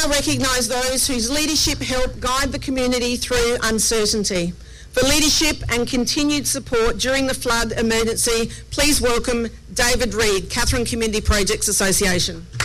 now recognise those whose leadership helped guide the community through uncertainty. For leadership and continued support during the flood emergency, please welcome David Reid, Katherine Community Projects Association.